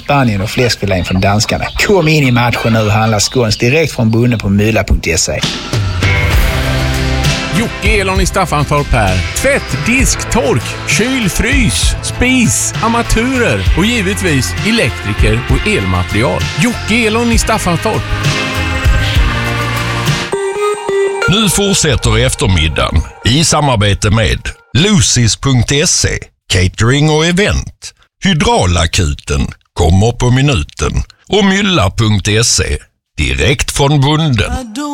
Spanien och fläskfilén från danskarna. Kom in i matchen nu och handla scones direkt från bonden på mylla.se. Jocke Elon i Staffanstorp här. Tvätt, disk, tork, kyl, frys, spis, armaturer och givetvis elektriker och elmaterial. Jocke Elon i Staffanstorp. Nu fortsätter eftermiddagen i samarbete med Lucis.se, catering och event. Hydraulakuten kommer på minuten och Mylla.se, direkt från bonden.